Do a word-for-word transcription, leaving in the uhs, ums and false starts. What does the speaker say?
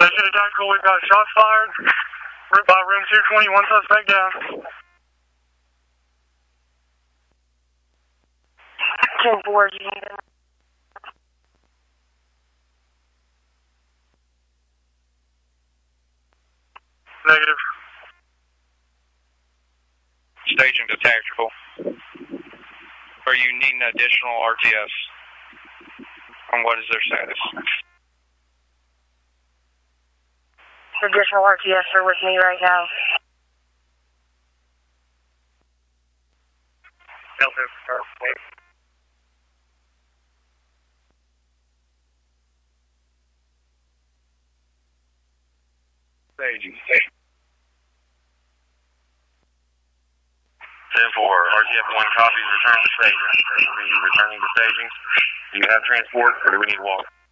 Station to Tactical, we've got shots fired. By room two twenty, one suspect down. ten four, you need it? Negative. Staging to Tactical. Are you needing additional R T S? And what is their status? Additional R T S are with me right now. Delta, wait. Staging. ten four, R T F one copies, return to staging. Returning to staging. Do you have transport or do we need to walk?